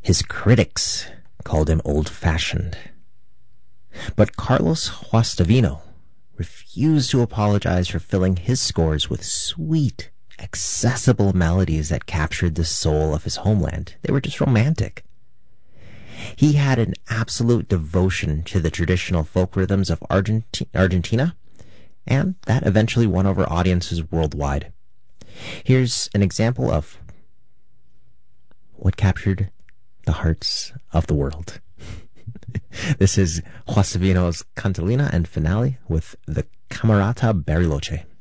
His critics called him old-fashioned. But Carlos Guastavino refused to apologize for filling his scores with sweet, accessible melodies that captured the soul of his homeland. They were just romantic. He had an absolute devotion to the traditional folk rhythms of Argentina, and that eventually won over audiences worldwide. Here's an example of what captured the hearts of the world. This is Guastavino's Cantilena and Finale with the Camerata Bariloche.